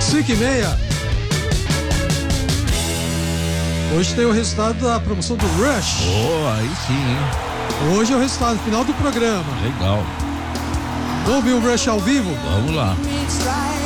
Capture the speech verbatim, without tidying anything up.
cinco e meia. Hoje tem o resultado da promoção do Rush. Oh, aí sim, hein? Hoje é o resultado final do programa. Legal. Vamos ver o Rush ao vivo? Vamos lá.